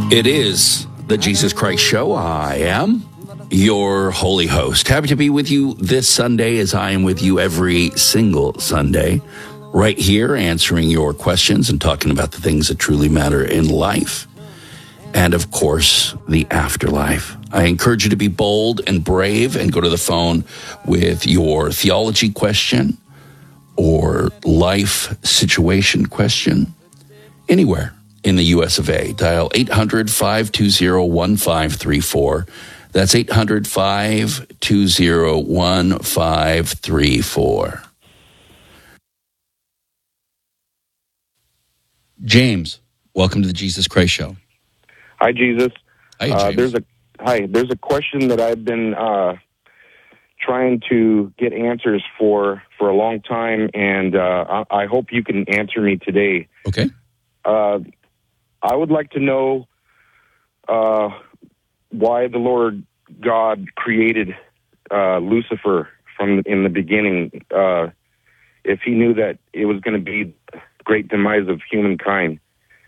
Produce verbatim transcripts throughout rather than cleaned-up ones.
It is the Jesus Christ Show. I am your holy host. Happy to be with you this Sunday, as I am with you every single Sunday, right here answering your questions and talking about the things that truly matter in life. And, of course, the afterlife. I encourage you to be bold and brave and go to the phone with your theology question or life situation question anywhere in the U S of A. Dial eight hundred, five two zero, one five three four. That's eight hundred, five two zero, one five three four. James, welcome to the Jesus Christ Show. Hi, Jesus. Hi, James. Uh, there's a hi. There's a question that I've been uh, trying to get answers for for a long time, and uh, I, I hope you can answer me today. Okay. Uh, I would like to know uh, why the Lord God created uh, Lucifer from in the beginning. Uh, if He knew that it was going to be the great demise of humankind.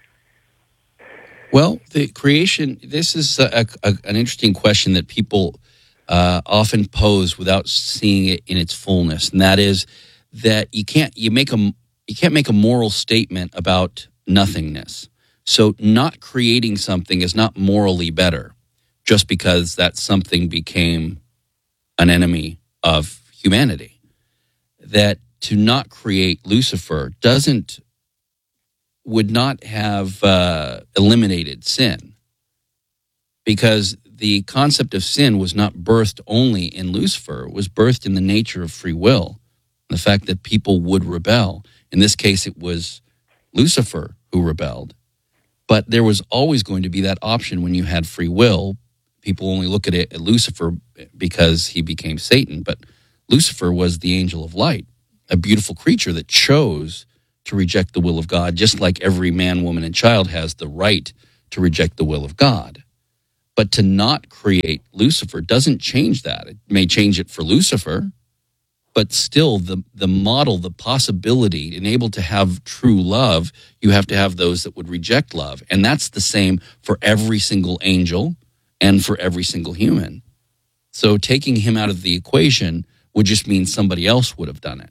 Well, the creation, this is a, a, an interesting question that people uh, often pose without seeing it in its fullness, and that is that you can't you make a you can't make a moral statement about nothingness. So not creating something is not morally better just because that something became an enemy of humanity. That to not create Lucifer doesn't would not have uh, eliminated sin, because the concept of sin was not birthed only in Lucifer. It was birthed in the nature of free will, the fact that people would rebel. In this case, it was Lucifer who rebelled, but there was always going to be that option when you had free will. People only look at it at Lucifer because he became Satan, but Lucifer was the angel of light, a beautiful creature that chose to reject the will of God, just like every man, woman, and child has the right to reject the will of God. But to not create Lucifer doesn't change that. It may change it for Lucifer, but still the, the model, the possibility, and able to have true love, you have to have those that would reject love. And that's the same for every single angel and for every single human. So taking him out of the equation would just mean somebody else would have done it.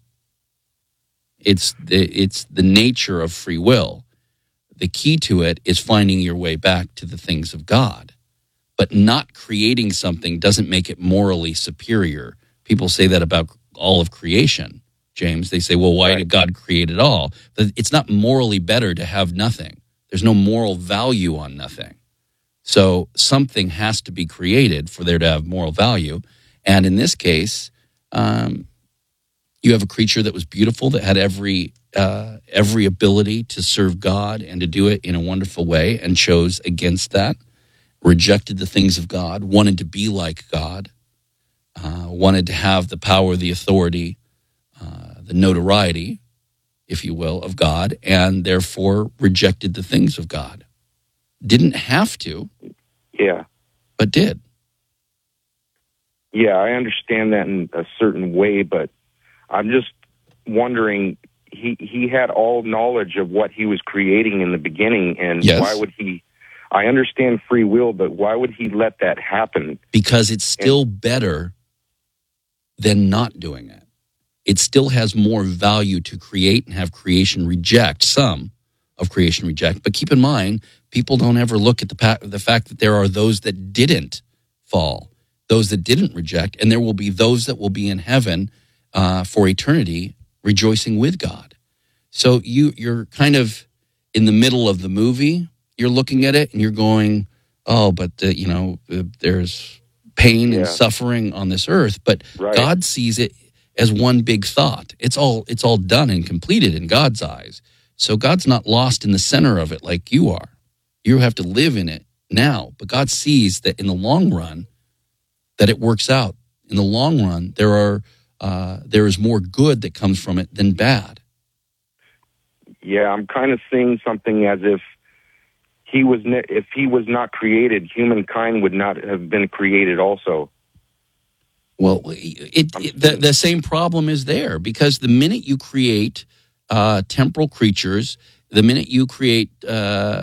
It's the, it's the nature of free will. The key to it is finding your way back to the things of God. But not creating something doesn't make it morally superior. People say that about all of creation, James. They say, well, why Right. did God create it all? It's not morally better to have nothing. There's no moral value on nothing. So something has to be created for there to have moral value. And in this case, um, you have a creature that was beautiful, that had every uh, every ability to serve God and to do it in a wonderful way, and chose against that, rejected the things of God, wanted to be like God, uh, wanted to have the power, the authority, uh, the notoriety, if you will, of God, and therefore rejected the things of God. Didn't have to, Yeah. but did. Yeah, I understand that in a certain way, but I'm just wondering, he, he had all knowledge of what he was creating in the beginning, and Yes. why would he, I understand free will, but why would he let that happen? Because it's still better than not doing it. It still has more value to create and have creation reject, some of creation reject. But keep in mind, people don't ever look at the pa- the fact that there are those that didn't fall, those that didn't reject, and there will be those that will be in heaven uh, for eternity rejoicing with God. So you, you're kind of in the middle of the movie. You're looking at it and you're going, oh, but, uh, you know, uh, there's pain Yeah. and suffering on this earth. But Right. God sees it as one big thought. It's all it's all done and completed in God's eyes. So God's not lost in the center of it like you are. You have to live in it now. But God sees that in the long run, that it works out. In the long run, there are uh, there is more good that comes from it than bad. Yeah, I'm kind of seeing something as if he was ne- if he was not created, humankind would not have been created also. Well, it, it the, the same problem is there, because the minute you create uh, temporal creatures, the minute you create uh,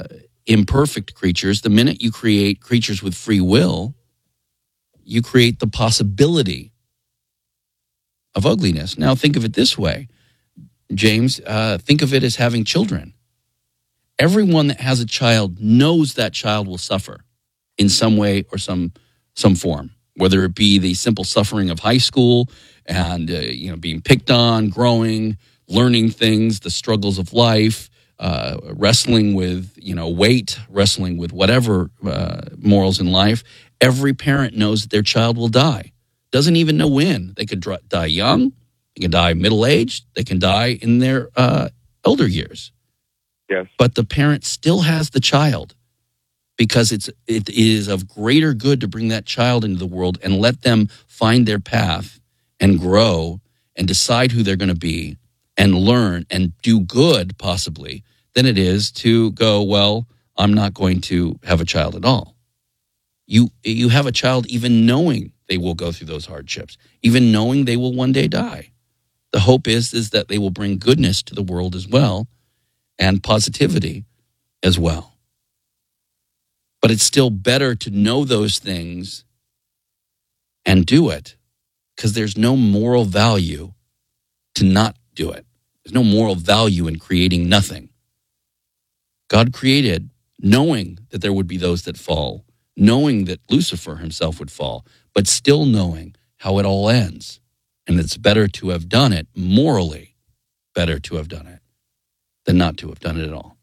imperfect creatures. The minute you create creatures with free will, you create the possibility of ugliness. Now, think of it this way, James. Uh, think of it as having children. Everyone that has a child knows that child will suffer in some way or some some form, whether it be the simple suffering of high school and uh, you know being picked on, growing, learning things, the struggles of life, uh, wrestling with you know weight, wrestling with whatever uh, morals in life. Every parent knows that their child will die. Doesn't even know when. They could dr- die young, they can die middle-aged, they can die in their uh, elder years. Yes. But the parent still has the child because it's it is of greater good to bring that child into the world and let them find their path and grow and decide who they're going to be and learn and do good, possibly, than it is to go, well, I'm not going to have a child at all. You you have a child even knowing they will go through those hardships, even knowing they will one day die. The hope is, is that they will bring goodness to the world as well and positivity as well. But it's still better to know those things and do it because there's no moral value to not do it. There's no moral value in creating nothing. God created knowing that there would be those that fall, knowing that Lucifer himself would fall, but still knowing how it all ends. And it's better to have done it, morally better to have done it, than not to have done it at all.